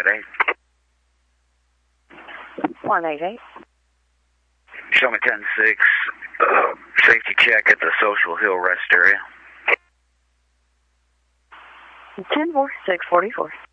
188. 188. Show me 10-6, safety check at the Social Hill Rest area. 10-4, 644.